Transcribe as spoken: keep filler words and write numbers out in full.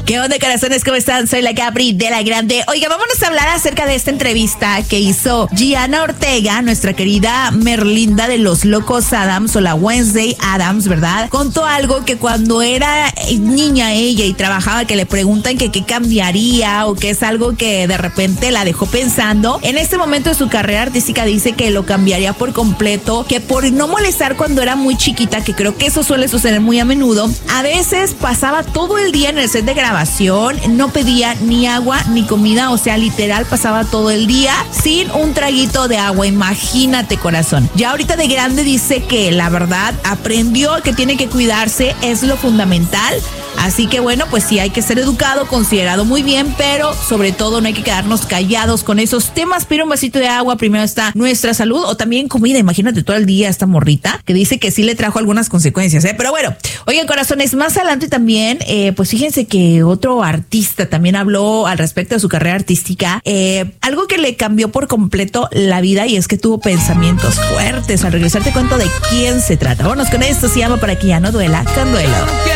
¿Qué onda, corazones? ¿Cómo están? Soy la Capri de La Grande. Oiga, vámonos a hablar acerca de esta entrevista que hizo Gianna Ortega, nuestra querida Merlinda de los Locos Adams, o la Wednesday Addams, ¿verdad? Contó algo que cuando era niña ella y trabajaba, que le preguntan que qué cambiaría o que es algo que de repente la dejó pensando. En este momento de su carrera artística dice que lo cambiaría por completo, que por no molestar cuando era muy chiquita, que creo que eso suele suceder muy a menudo, a veces pasaba todo el día en el set de grabación, no pedía ni agua ni comida, o sea, literal pasaba todo el día sin un traguito de agua. Imagínate, corazón. Ya ahorita de grande dice que la verdad aprendió que tiene que cuidarse, es lo fundamental. Así que bueno, pues sí hay que ser educado, considerado muy bien, pero sobre todo no hay que quedarnos callados con esos temas. Pide un vasito de agua, primero está nuestra salud, o también comida. Imagínate todo el día esta morrita que dice que sí le trajo algunas consecuencias, ¿eh? Pero bueno, oigan, corazones, más adelante también, eh, pues fíjense que otro artista también habló al respecto de su carrera artística, eh, algo que le cambió por completo la vida, y es que tuvo pensamientos fuertes. Al regresar te cuento de quién se trata. Vámonos con esto, se llama Para que ya no duela con duelo.